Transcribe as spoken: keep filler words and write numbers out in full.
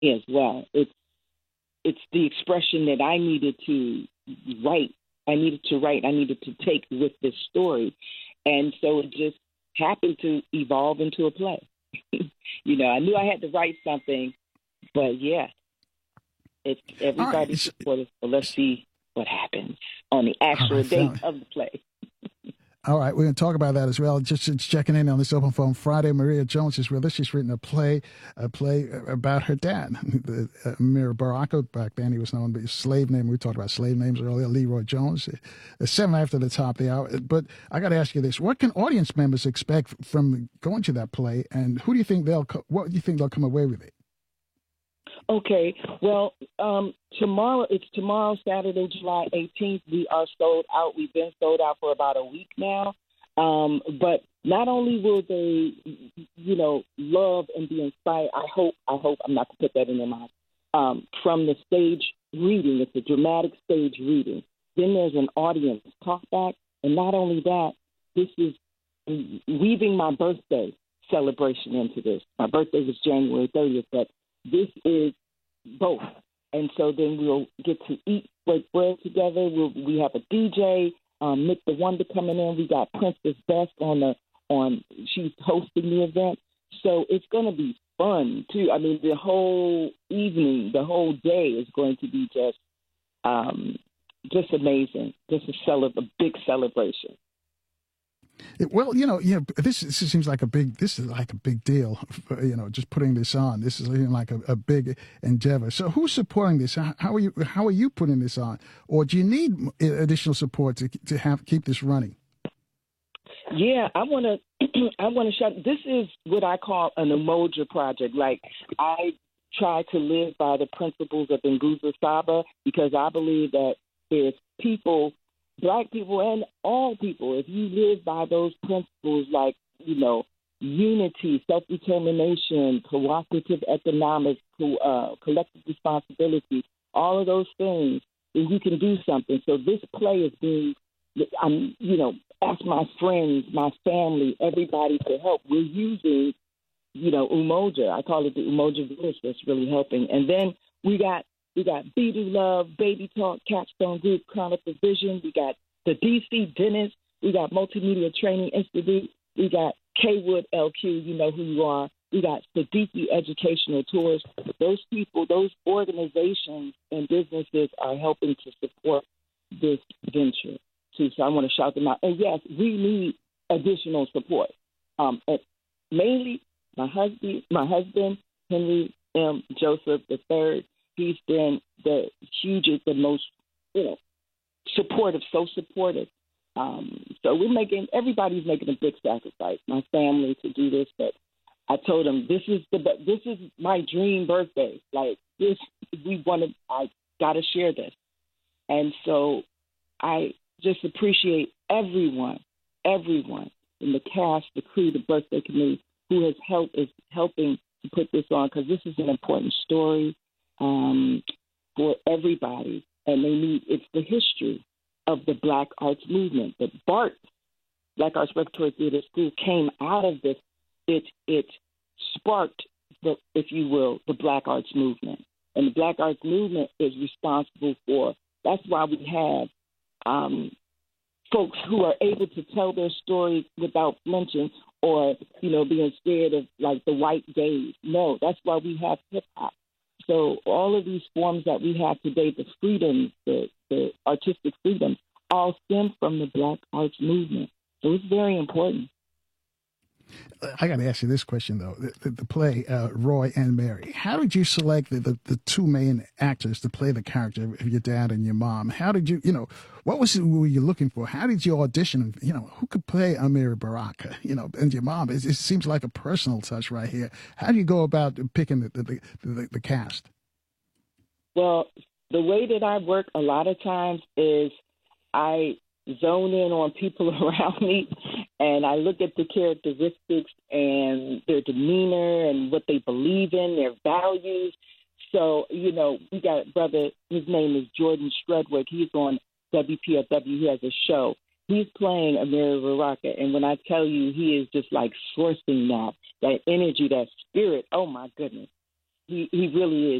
as well. It's it's the expression that I needed to write. I needed to write. I needed to take with this story, and so it just happened to evolve into a play. You know, I knew I had to write something, but yeah, it's everybody right. supported. So let's see what happens on the actual right, date Fallon. of the play. All right, we're going to talk about that as well. Just, just checking in on this open phone Friday. Maria Jones is with us. She's written a play, a play about her dad, the, uh, Amir Baraka. Back then, he was known by his slave name. We talked about slave names earlier. Leroy Jones. Uh, seven after the top of the hour. But I got to ask you this: what can audience members expect from going to that play, and who do you think they'll? Co- what do you think they'll come away with it? Okay, well, um, tomorrow, it's tomorrow, Saturday, July eighteenth. We are sold out. We've been sold out for about a week now. Um, but not only will they, you know, love and be inspired, I hope, I hope, I'm not going to put that in their mind, um, from the stage reading. It's a dramatic stage reading. Then there's an audience talkback. And not only that, this is weaving my birthday celebration into this. My birthday was January thirtieth, but this is both. And so then we'll get to eat, break bread together. We'll, we have a D J, um, Nick the Wonder coming in. We got Princess Best on the on. She's hosting the event, so it's going to be fun too. I mean, the whole evening, the whole day is going to be just um, just amazing. Just a cele- a big celebration. Well, you know, yeah, this, this seems like a big. This is like a big deal. For, you know, just putting this on. This is like a, a big endeavor. So, who's supporting this? How are you? How are you putting this on? Or do you need additional support to to have keep this running? Yeah, I want to. I want to shout. This is what I call an Umoja project. Like I try to live by the principles of Nguzo Saba because I believe that if people. Black people and all people, if you live by those principles like, you know, unity, self-determination, cooperative economics, co- uh, collective responsibility, all of those things, then you can do something. So this play is being, I'm, you know, ask my friends, my family, everybody to help. We're using, you know, Umoja. I call it the Umoja Village that's really helping. And then we got We got Be Do Love, Baby Talk, Capstone Group, Chronicle Vision. We got the D C Dentist. We got Multimedia Training Institute. We got K-Wood L Q, you know who you are. We got Siddiqui Educational Tours. Those people, those organizations and businesses are helping to support this venture, too. So I want to shout them out. And, yes, we need additional support. Um, and mainly my husband, my husband, Henry M. Joseph the third. He's been the hugest, the most, you know, supportive, so supportive. Um, so we're making, everybody's making a big sacrifice, my family, to do this. But I told him, this is the, this is my dream birthday. Like this, we want to, I got to share this. And so I just appreciate everyone, everyone in the cast, the crew, the birthday committee who has helped, is helping to put this on because this is an important story. Um, for everybody, and they need, it's the history of the Black Arts Movement. The BART, Black Arts Repertory Theater School, came out of this. It it sparked, the, if you will, the Black Arts Movement. And the Black Arts Movement is responsible for, that's why we have um, folks who are able to tell their story without flinching or, you know, being scared of, like, the white gaze. No, that's why we have hip-hop. So all of these forms that we have today, the freedoms, the, the artistic freedoms, all stem from the Black Arts Movement. So it's very important. I got to ask you this question, though. The, the, the play, uh, Roy and Mary, how did you select the, the, the two main actors to play the character of your dad and your mom? How did you, you know, what was it, were you looking for? How did you audition? You know, who could play Amir Baraka, you know, and your mom? It, it seems like a personal touch right here. How do you go about picking the, the, the, the cast? Well, the way that I work a lot of times is I zone in on people around me, and I look at the characteristics and their demeanor and what they believe in, their values. So, you know, we got brother, his name is Jordan Stredwick. He's on W P F W. He has a show. He's playing Amir Baraka, and when I tell you, he is just like sourcing that, that energy, that spirit. Oh, my goodness. He he really is.